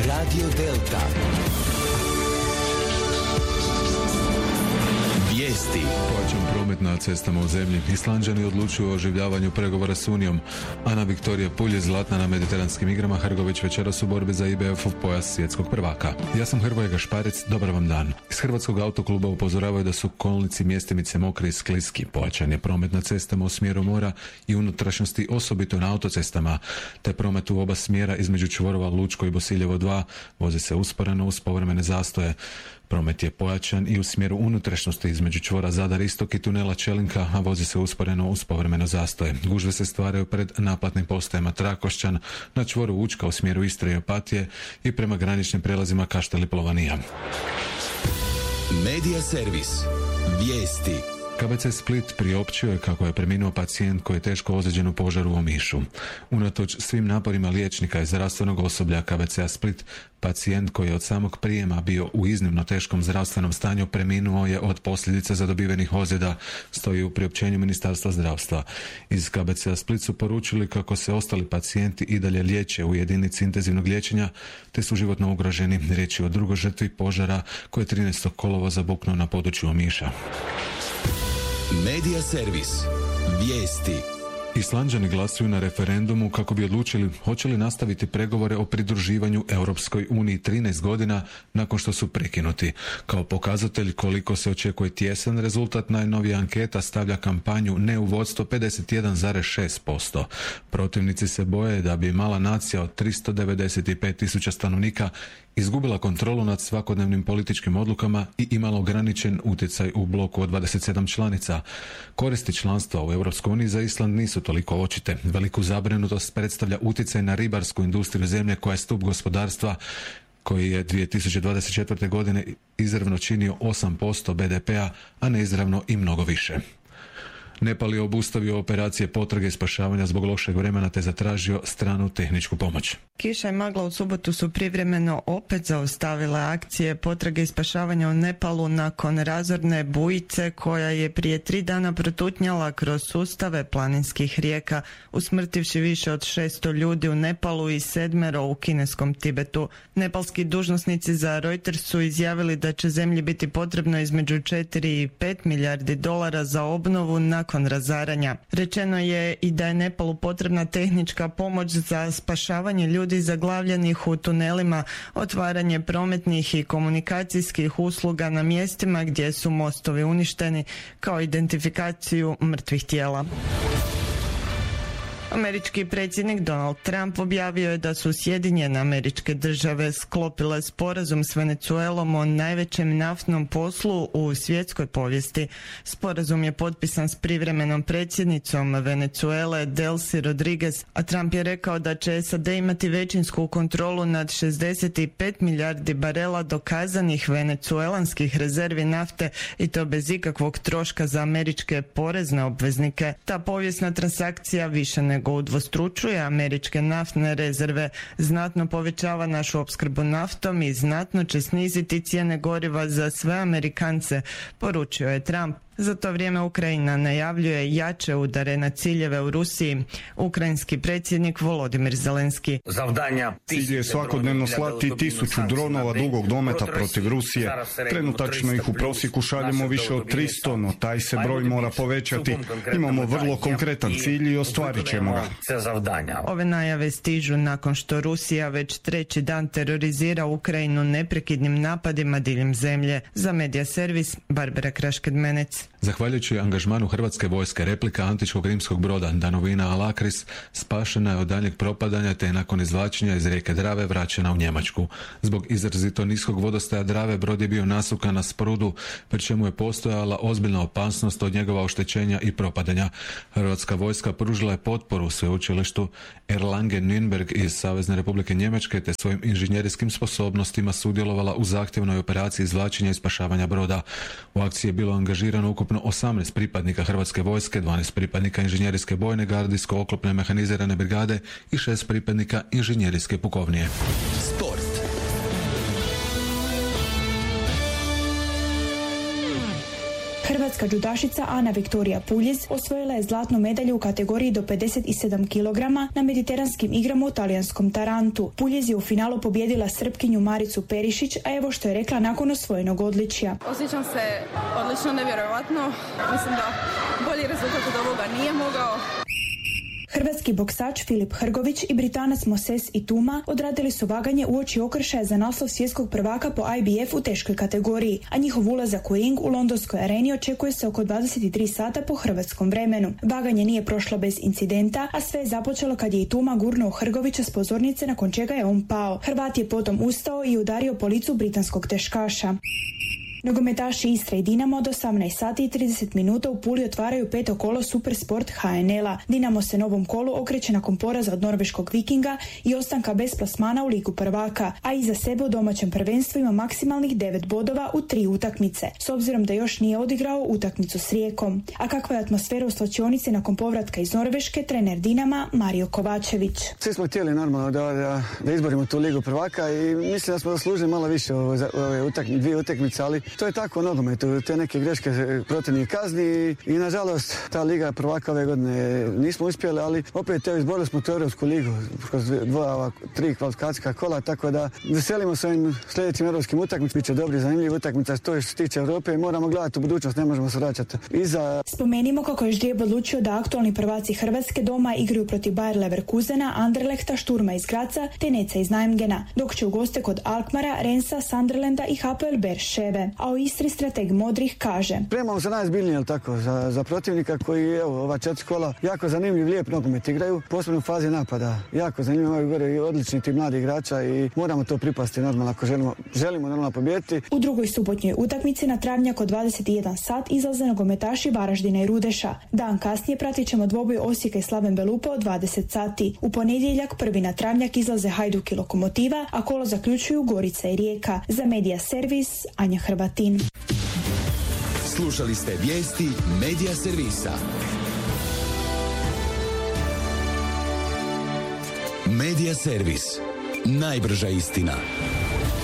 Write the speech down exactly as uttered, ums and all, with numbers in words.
Radio Delta. Vijesti. Pojačan promet na cestama u zemlji. Islanđani odlučuju o oživljavanju pregovora s Unijom. Ana Viktorija Pulj je zlatna na mediteranskim igrama. Hrgović večeras u borbi za I B F-ov pojas svjetskog prvaka. Ja sam Hrvoje Gašparec, dobar vam dan. Iz Hrvatskog autokluba upozoravaju da su kolnici mjestimice mokri i skliski. Pojačan je promet na cestama u smjeru mora i unutrašnjosti, osobito na autocestama. Te promet u oba smjera između čvorova Lučko i Bosiljevo dva vozi se usporeno uz povremene zastoje. Promet je pojačan i u smjeru unutrašnjosti između čvora Zadar Istok i tunela Čelinka, a vozi se usporeno uz povremeno zastoje. Gužve se stvaraju pred naplatnim postajama Trakošćan, na čvoru Učka u smjeru Istre i Opatije i prema graničnim prijelazima Kaštel i Plovanija. Medija servis. Vijesti. K B C Split priopćio je kako je preminuo pacijent koji je teško ozlijeđen u požaru u Omišu. Unatoč svim naporima liječnika i zdravstvenog osoblja K B C Split, pacijent koji je od samog prijema bio u iznimno teškom zdravstvenom stanju preminuo je od posljedica zadobivenih ozljeda, stoji u priopćenju Ministarstva zdravstva. Iz K B C Split su poručili kako se ostali pacijenti i dalje liječe u jedinici intenzivnog liječenja, te su životno ugroženi. Riječ je o drugoj žrtvi požara koji je trinaestog kolovoza buknuo na području Omiša. Medija servis. Vijesti. Islanđani glasuju na referendumu kako bi odlučili hoće li nastaviti pregovore o pridruživanju Europskoj uniji trinaest godina nakon što su prekinuti. Kao pokazatelj koliko se očekuje tijesan rezultat, najnovija anketa stavlja kampanju ne u vodstvo pedeset jedan zarez šest posto. Protivnici se boje da bi mala nacija od tristo devedeset pet tisuća stanovnika izgubila kontrolu nad svakodnevnim političkim odlukama i imala ograničen utjecaj u bloku od dvadeset sedam članica. Koristi članstva u Europskoj uniji za Island nisu toliko očite. Veliku zabrinutost predstavlja utjecaj na ribarsku industriju zemlje koja je stup gospodarstva koji je dvije tisuće dvadeset četvrte. godine izravno činio osam posto B D P-a, a neizravno i mnogo više. Nepal je obustavio operacije potrage i spašavanja zbog lošeg vremena te zatražio stranu tehničku pomoć. Kiša i magla u subotu su privremeno opet zaustavile akcije potrage i spašavanja u Nepalu nakon razorne bujice koja je prije tri dana protutnjala kroz sustave planinskih rijeka, usmrtivši više od šesto ljudi u Nepalu i sedmero u kineskom Tibetu. Nepalski dužnosnici za Reuters su izjavili da će zemlji biti potrebno između četiri i pet milijardi dolara za obnovu na nakon razaranja. Rečeno je i da je Nepalu potrebna tehnička pomoć za spašavanje ljudi zaglavljenih u tunelima, otvaranje prometnih i komunikacijskih usluga na mjestima gdje su mostovi uništeni, kao identifikaciju mrtvih tijela. Američki predsjednik Donald Trump objavio je da su Sjedinjene Američke Države sklopile sporazum s Venezuelom o najvećem naftnom poslu u svjetskoj povijesti. Sporazum je potpisan s privremenom predsjednicom Venezuele Delcy Rodriguez, a Trump je rekao da će S A D imati većinsku kontrolu nad šezdeset pet milijardi barela dokazanih venecuelanskih rezervi nafte i to bez ikakvog troška za američke porezne obveznike. Ta povijesna transakcija više nego udvostručuje američke naftne rezerve, znatno povećava našu opskrbu naftom i znatno će sniziti cijene goriva za sve Amerikance, poručio je Trump. Za to vrijeme Ukrajina najavljuje jače udare na ciljeve u Rusiji. Ukrajinski predsjednik Volodimir Zelenski. Cilj je svakodnevno slati tisuću dronova dugog dometa protiv Rusije. Trenutačno ih u prosjeku šaljemo više od tristo, no taj se broj mora povećati. Imamo vrlo konkretan cilj i ostvarit ćemo ga. Ove najave stižu nakon što Rusija već treći dan terorizira Ukrajinu neprekidnim napadima diljem zemlje. Za Medija servis Barbara Krašked-Menec. Zahvaljujući angažmanu hrvatske vojske, replika antičkog rimskog broda Danovina Alakris spašena je od daljnjeg propadanja te je nakon izvlačenja iz rijeke Drave vraćena u Njemačku. Zbog izrazito niskog vodostaja Drave brod je bio nasukan na sprudu, pri čemu je postojala ozbiljna opasnost od njegova oštećenja i propadanja. Hrvatska vojska pružila je potporu sveučilištu Erlangen-Nürnberg iz Savezne Republike Njemačke te svojim inženjerijskim sposobnostima sudjelovala u zahtjevnoj operaciji izvlačenja i spašavanja broda. U akciji je bilo angažirano ukupno osamnaest pripadnika Hrvatske vojske, dvanaest pripadnika inženjerijske bojne gardijsko-oklopne mehanizirane brigade i šest pripadnika inženjerijske pukovnije. Sport. Hrvatska džudašica Ana Viktorija Puljiz osvojila je zlatnu medalju u kategoriji do pedeset sedam kilograma na mediteranskim igrama u talijanskom Tarantu. Puljiz je u finalu pobijedila Srpkinju Maricu Perišić, a evo što je rekla nakon osvojenog odličja. Osjećam se odlično, nevjerojatno. Mislim da bolji rezultat od ovoga nije mogao. Hrvatski boksač Filip Hrgović i Britanac Moses Ituma odradili su vaganje uoči okršaja za naslov svjetskog prvaka po I B F u teškoj kategoriji, a njihov ulazak u ring u londonskoj areni očekuje se oko dvadeset tri sata po hrvatskom vremenu. Vaganje nije prošlo bez incidenta, a sve je započelo kad je Ituma gurnuo Hrgovića s pozornice, nakon čega je on pao. Hrvat je potom ustao i udario po licu britanskog teškaša. Nogometaši Istra i Dinamo od osamnaest sati i trideset minuta u Puli otvaraju peto kolo Supersport H N L-a. Dinamo se novom kolu okreće nakon poraza od norveškog Vikinga i ostanka bez plasmana u Ligu prvaka, a iza sebe u domaćem prvenstvu ima maksimalnih devet bodova u tri utakmice, s obzirom da još nije odigrao utakmicu s Rijekom. A kakva je atmosfera u slačionici nakon povratka iz Norveške, trener Dinama Mario Kovačević. Svi smo htjeli normalno da, da, da izborimo tu Ligu prvaka i mislim da smo zaslužili malo više ove, ove utakmice, dvije utakmice, ali to je tako u nogometu, te neke greške protivnih kazni i nažalost ta Liga prvaka ove godine nismo uspjeli, ali opet evo izborili smo tu Europsku ligu kroz dva, tri kvalifikacijska kola, tako da veselimo se ovim sljedećim europskim utakmicama. Biće dobri, zanimljivi utakmica, to je što se tiče Europe i moramo gledati u budućnost, ne možemo se vraćati iza. Spomenimo kako je ždrijeb odlučio da aktualni prvaci Hrvatske doma igraju protiv Bayer Leverkusena, Anderlechta, Šturma iz Graca te Neca iz Najmgena, dok će u goste kod Alkmara, Rensa, Sunderlanda i H P L Beersheve. A o Istri strateg Modrih kaže: Spremamo se najzbiljnije, jel tako, za, za protivnika koji, evo, ova četiri kola, jako zanimljiv, lijep nogomet igraju, posebno u fazi napada. Jako zanimljivo, imaju gore i odlični tim mladih igrača i moramo to pripasti normalno ako želimo, želimo normalno pobijediti. U drugoj subotnjoj utakmici na Travnjak od dvadeset jedan sat izlaze nogometaši Varaždina i Rudeša. Dan kasnije pratit ćemo dvoboj Osijeka i Slaven Belupa od dvadeset sati. U ponedjeljak prvi na Travnjak izlaze Hajduk i Lokomotiva, a kolo zaključuju Gorica i Rijeka. Za Medija Servis, Anja Hrvatin. Slušali ste vijesti Medija Servisa. Medija Servis. Najbrža istina.